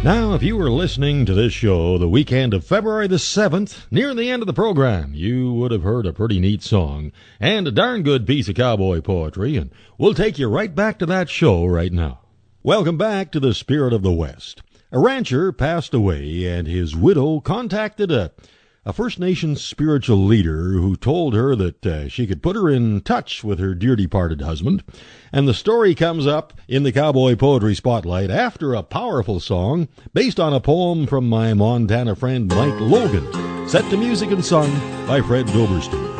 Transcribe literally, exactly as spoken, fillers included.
Now, if you were listening to this show the weekend of February the seventh, near the end of the program, you would have heard a pretty neat song and a darn good piece of cowboy poetry, and we'll take you right back to that show right now. Welcome back to the Spirit of the West. A rancher passed away, and his widow contacted a, a First Nations spiritual leader who told her that uh, she could put her in touch with her dear departed husband. And the story comes up in the Cowboy Poetry Spotlight after a powerful song based on a poem from my Montana friend Mike Logan, set to music and sung by Fred Doberstein.